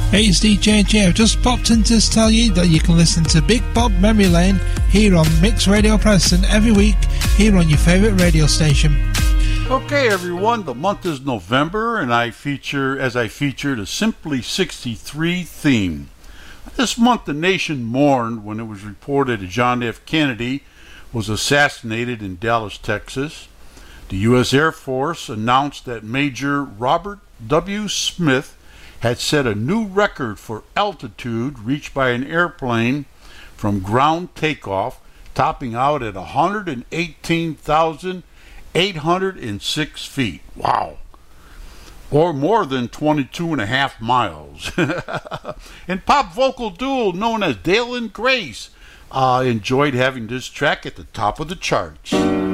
Hey, it's DJ J. I've just popped in to tell you that you can listen to Big Bob Memory Lane here on Mix Radio Preston every week here on your favourite radio station. Okay, everyone, the month is November, and I feature the Simply 63 theme. This month, the nation mourned when it was reported that John F. Kennedy was assassinated in Dallas, Texas. The U.S. Air Force announced that Major Robert W. Smith had set a new record for altitude reached by an airplane from ground takeoff, topping out at 118,806 feet. Wow. Or more than 22 and a half miles. And pop vocal duo known as Dale and Grace enjoyed having this track at the top of the charts.